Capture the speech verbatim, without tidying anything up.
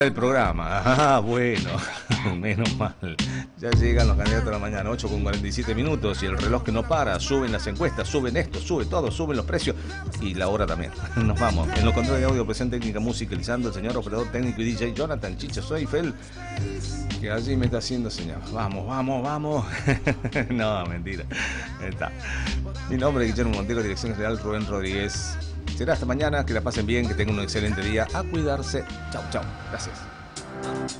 El programa, ah, bueno, menos mal. Ya llegan los candidatos de la mañana, ocho con cuarenta y siete minutos, y el reloj que no para, suben las encuestas, suben esto, sube todo, suben los precios, y la hora también. Nos vamos. En los controles de audio, presente técnica, musicalizando, el señor operador técnico y D J Jonathan Chicha Soifel, que allí me está haciendo señal. Vamos, vamos, vamos. No, mentira. Está. Mi nombre es Guillermo Montero, dirección general Rubén Rodríguez. Será hasta mañana, que la pasen bien, que tengan un excelente día. A cuidarse. Chau, chau. Gracias.